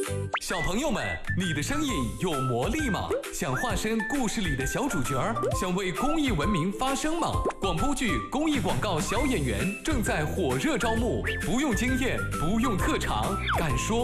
小朋友们，你的声音有魔力吗？想化身故事里的小主角，想为公益文明发声吗？广播剧、公益广告小演员正在火热招募，不用经验，不用特长，敢说